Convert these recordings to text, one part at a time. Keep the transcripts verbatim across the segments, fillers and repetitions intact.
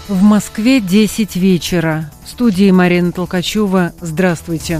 В Москве десять вечера. В студии Марина Толкачева. Здравствуйте.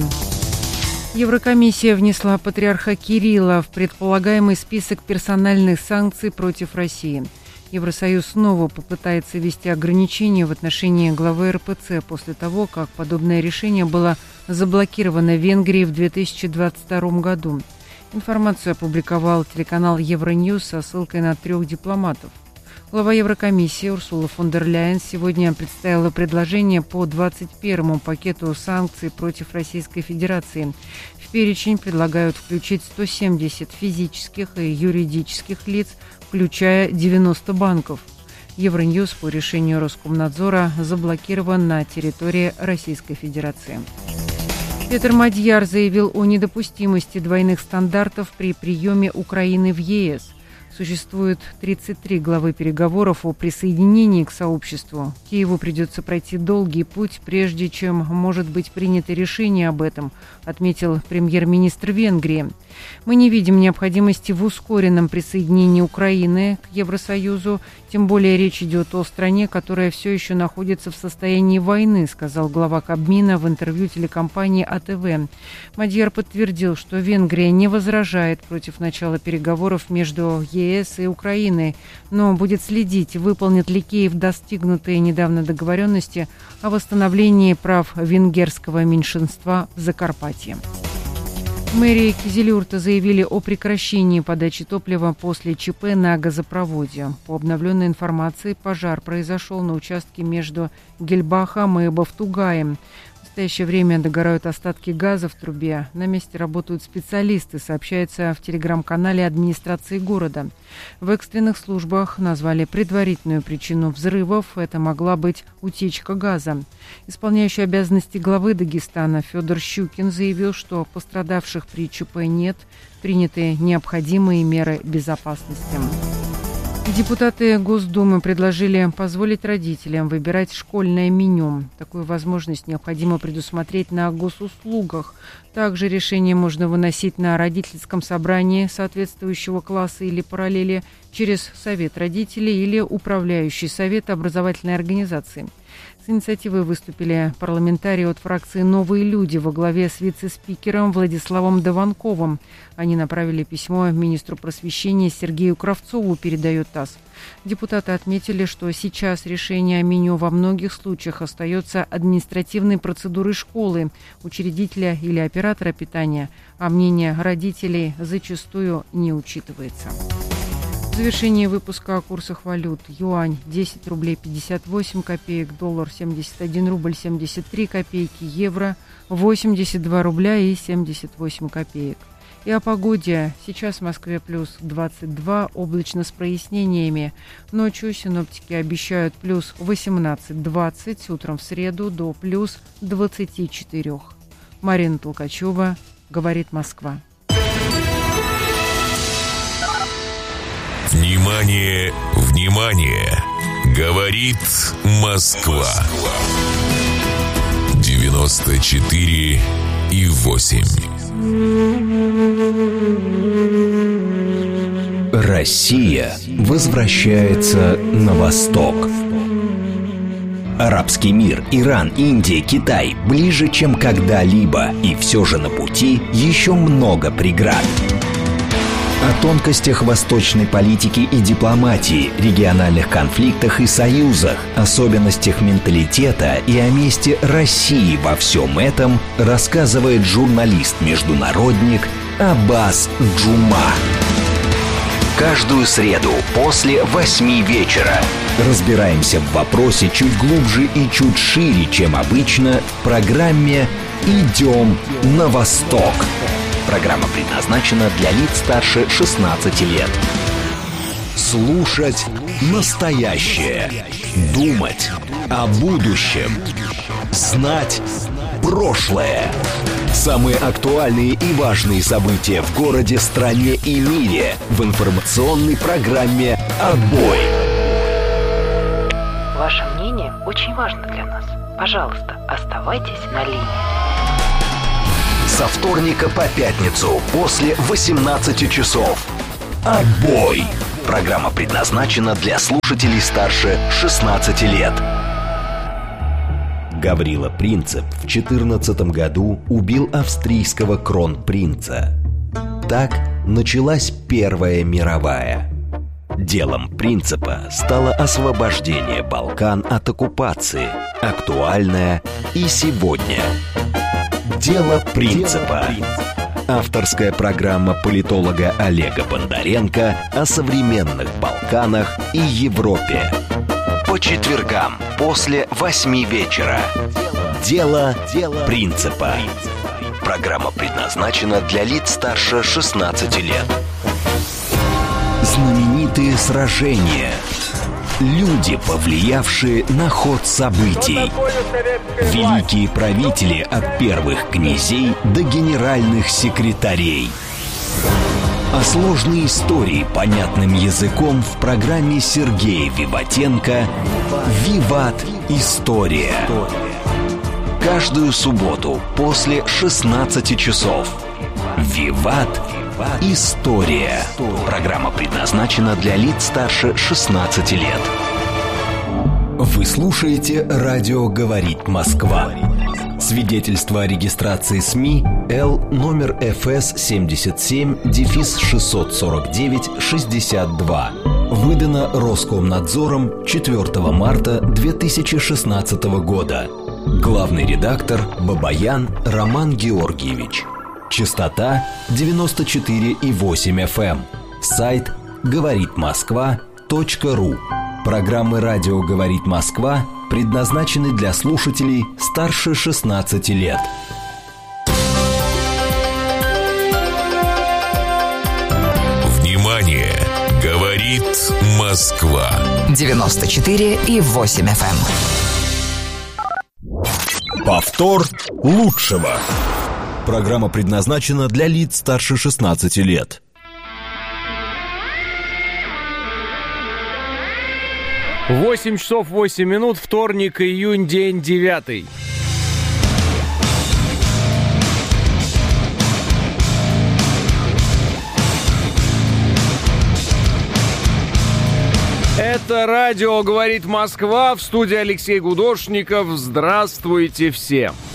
Еврокомиссия внесла патриарха Кирилла в предполагаемый список персональных санкций против России. Евросоюз снова попытается ввести ограничения в отношении главы эр пэ цэ после того, как подобное решение было заблокировано в Венгрии в две тысячи двадцать втором году. Информацию опубликовал телеканал Евроньюз со ссылкой на трех дипломатов. Глава Еврокомиссии Урсула фон дер Ляйен сегодня представила предложение по двадцать первому пакету санкций против Российской Федерации. В перечень предлагают включить сто семьдесят физических и юридических лиц, включая девяносто банков. Евроньюз по решению Роскомнадзора заблокирован на территории Российской Федерации. Петр Мадьяр заявил о недопустимости двойных стандартов при приеме Украины в е эс. Существует тридцать три главы переговоров о присоединении к сообществу. Киеву придется пройти долгий путь, прежде чем может быть принято решение об этом, отметил премьер-министр Венгрии. Мы не видим необходимости в ускоренном присоединении Украины к Евросоюзу, тем более речь идет о стране, которая все еще находится в состоянии войны, сказал глава Кабмина в интервью телекомпании а тэ вэ. Мадьяр подтвердил, что Венгрия не возражает против начала переговоров между е эс и Украиной, но будет следить, выполнит ли Киев достигнутые недавно договоренности о восстановлении прав венгерского меньшинства в Закарпатье. В мэрии Кизилюрта заявили о прекращении подачи топлива после че пэ на газопроводе. По обновленной информации, пожар произошел на участке между Гельбахом и Бавтугаем. В настоящее время догорают остатки газа в трубе. На месте работают специалисты, сообщается в телеграм-канале администрации города. В экстренных службах назвали предварительную причину взрывов. Это могла быть утечка газа. Исполняющий обязанности главы Дагестана Федор Щукин заявил, что пострадавших при че пэ нет, приняты необходимые меры безопасности. Депутаты Госдумы предложили позволить родителям выбирать школьное меню. Такую возможность необходимо предусмотреть на госуслугах. Также решение можно выносить на родительском собрании соответствующего класса или параллели через совет родителей или управляющий совет образовательной организации. С инициативой выступили парламентарии от фракции «Новые люди» во главе с вице-спикером Владиславом Дованковым. Они направили письмо министру просвещения Сергею Кравцову, передает ТАСС. Депутаты отметили, что сейчас решение о меню во многих случаях остается административной процедурой школы, учредителя или оператора питания, а мнение родителей зачастую не учитывается. В завершении выпуска о курсах валют. Юань десять рублей пятьдесят восемь копеек, доллар семьдесят один рубль семьдесят три копейки, евро восемьдесят два рубля и семьдесят восемь копеек. И о погоде. Сейчас в Москве плюс двадцать два, облачно с прояснениями. Ночью синоптики обещают плюс восемнадцать двадцать, утром в среду до плюс двадцать четыре. Марина Толкачева, говорит Москва. Внимание, внимание! Говорит Москва. девяносто четыре и восемь. Россия возвращается на восток. Арабский мир, Иран, Индия, Китай ближе, чем когда-либо. И все же на пути еще много преград. О тонкостях восточной политики и дипломатии, региональных конфликтах и союзах, особенностях менталитета и о месте России во всем этом рассказывает журналист-международник Аббас Джума. Каждую среду после восьми вечера разбираемся в вопросе чуть глубже и чуть шире, чем обычно, в программе «Идем на восток». Программа предназначена для лиц старше шестнадцати лет. Слушать настоящее. Думать о будущем. Знать прошлое. Самые актуальные и важные события в городе, стране и мире в информационной программе «Отбой». Ваше мнение очень важно для нас. Пожалуйста, оставайтесь на линии. Со вторника по пятницу после восемнадцати часов. «Отбой». Программа предназначена для слушателей старше шестнадцати лет. Гаврила Принцип в четырнадцатом году убил австрийского кронпринца. Так началась Первая мировая. Делом Принципа стало освобождение Балкан от оккупации, актуальное и сегодня. Дело Принципа. Авторская программа политолога Олега Бондаренко о современных Балканах и Европе. По четвергам после восьми вечера. Дело Принципа. Программа предназначена для лиц старше шестнадцати лет. Знаменитые сражения. Люди, повлиявшие на ход событий. Великие правители от первых князей до генеральных секретарей. О сложной истории понятным языком в программе Сергея Виватенко «Виват. История». Каждую субботу после шестнадцати часов. «Виват. История». Программа предназначена для лиц старше шестнадцати лет. Вы слушаете «Радио говорит Москва». Свидетельство о регистрации СМИ Л номер эф эс семьдесят семь шестьсот сорок девять шестьдесят два. Выдано Роскомнадзором четвёртого марта две тысячи шестнадцатого года. Главный редактор Бабаян Роман Георгиевич. Частота девяносто четыре и восемь эф эм. Сайт говорит москва точка ру. Программы «Радио говорит Москва» предназначены для слушателей старше шестнадцати лет. Внимание! Говорит Москва. девяносто четыре и восемь эф эм. Повтор лучшего. Программа предназначена для лиц старше шестнадцати лет. восемь часов восемь минут, вторник, июнь, день девятый. Это радио «Говорит Москва», в студии Алексей Гудошников. Здравствуйте все!